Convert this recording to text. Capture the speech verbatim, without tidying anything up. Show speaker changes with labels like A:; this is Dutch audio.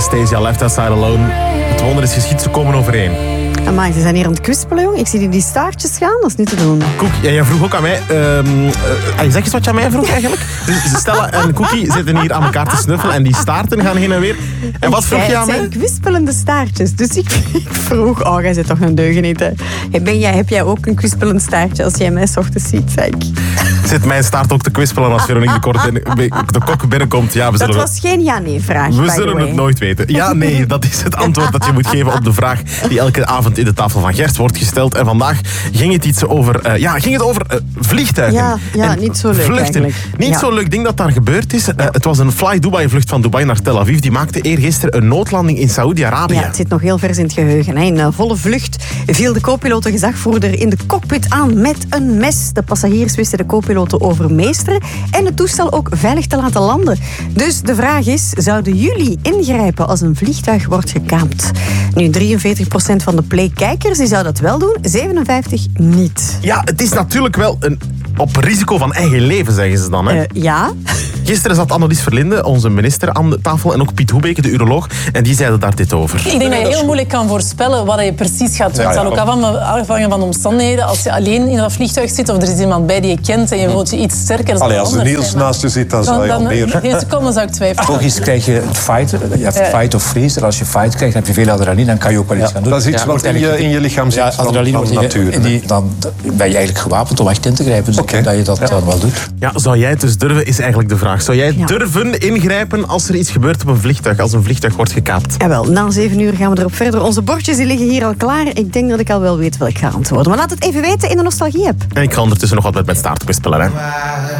A: Anastasia, Left Outside Alone. Het wonder is geschied, ze komen overeen.
B: Amai, ze zijn hier aan het kwispelen, jong. Ik zie die, die staartjes gaan, dat is niet te doen.
A: Koek, ja, jij vroeg ook aan mij... Um, uh, zeg eens wat je aan mij vroeg eigenlijk. Dus Stella en Cookie zitten hier aan elkaar te snuffelen en die staarten gaan heen en weer. En wat vroeg je aan mij?
B: Het zijn kwispelende staartjes. Dus ik, ik vroeg... Oh, jij bent toch een deugeniet, hè. Ben jij, heb jij ook een kwispelend staartje als jij mij 's ochtends ziet, zeg ik?
A: Zit mijn staart ook te kwispelen als Veronique de, Kort binnen, de Kok binnenkomt? Ja, we zullen
B: dat was geen ja-nee-vraag.
A: We zullen het nooit weten. Ja, nee, dat is het antwoord dat je moet geven op de vraag die elke avond in de tafel van Gert wordt gesteld. En vandaag ging het iets over... Uh, ja, ging het over uh, vliegtuigen.
B: Ja, ja
A: en
B: niet zo leuk
A: vluchten.
B: eigenlijk.
A: Niet
B: ja.
A: zo'n leuk ding dat daar gebeurd is. Uh, het was een Fly Dubai-vlucht van Dubai naar Tel Aviv. Die maakte eergisteren een noodlanding in Saoedi-Arabië.
B: Ja, het zit nog heel vers in het geheugen. Hè. In een volle vlucht viel de co-piloot de gezagvoerder in de cockpit aan met een mes. De passagiers wisten de co-piloot te overmeesteren en het toestel ook veilig te laten landen. Dus de vraag is, zouden jullie ingrijpen als een vliegtuig wordt gekaapt? Nu, drieënveertig procent van de Play-kijkers die zou dat wel doen, zevenenvijftig niet.
A: Ja, het is natuurlijk wel een op risico van eigen leven, zeggen ze dan. Hè?
B: Uh, ja.
A: Gisteren zat Annelies Verlinde, onze minister, aan de tafel. En ook Piet Hoebeke, de uroloog. En die zeiden daar dit over.
C: Ik denk dat je heel moeilijk kan voorspellen wat je precies gaat doen. Het zal ook afhangen van de omstandigheden. Als je alleen in dat vliegtuig zit of er is iemand bij die je kent en je voelt je iets sterker.
D: Allee, als er Niels naast je zit, dan zou je al meer...
C: Geen seconde zou ik twijfelen.
E: Toch eens krijg je het fight. Je hebt fight of freeze. Als je fight krijgt, dan heb je veel adrenaline. Dan kan je ook wel iets gaan doen.
D: Dat is iets wat in je, in je lichaam zit
E: ja,
D: van, van natuur.
E: Die, dan ben je eigenlijk gewapend om echt in te grijpen. Dus okay. dat je dat dan wel doet.
A: Ja, zou jij het dus durven, is eigenlijk de vraag. Zou jij ja. durven ingrijpen als er iets gebeurt op een vliegtuig, als een vliegtuig wordt gekaapt?
B: Jawel, na zeven uur gaan we erop verder. Onze bordjes die liggen hier al klaar. Ik denk dat ik al wel weet wat ik ga antwoorden. Maar laat het even weten in de Nostalgie-app.
A: En ik ga ondertussen nog wat met mijn staart kwispelen, hè.